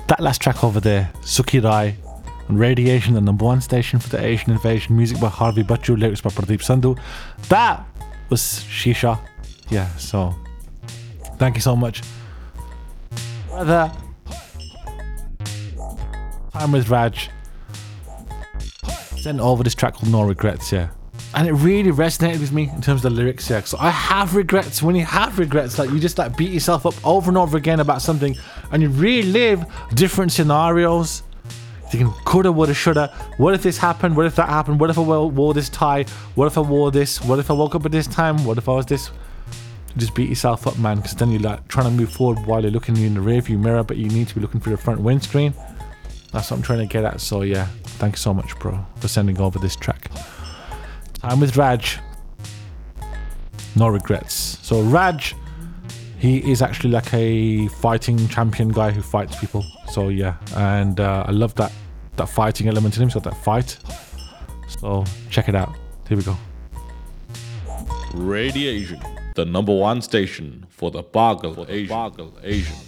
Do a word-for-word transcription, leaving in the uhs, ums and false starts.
that last track over there, Sukhi Rai, on Radiation, the number one station for the Asian invasion. Music by Harvey Bachu, lyrics by Pradeep Sandhu. That was Shisha. Yeah, so thank you so much. Brother, Time with Raj sent over this track called No Regrets, yeah. And it really resonated with me in terms of the lyrics, yeah. So I have regrets. When you have regrets, like you just like beat yourself up over and over again about something, and you relive different scenarios. You can coulda, woulda, shoulda. What if this happened? What if that happened? What if I wore this tie? What if I wore this? What if I woke up at this time? What if I was this? You just beat yourself up, man, because then you're like trying to move forward while you're looking in the rearview mirror, but you need to be looking for the front windscreen. That's what I'm trying to get at. So yeah, thank you so much, bro, for sending over this track. Time with Raj. No regrets. So Raj, he is actually like a fighting champion guy who fights people. So yeah, and uh, I love that that fighting element in him. He's got that fight. So check it out. Here we go. Radiation, the number one station for the Bargal Asian. Bargal Asian.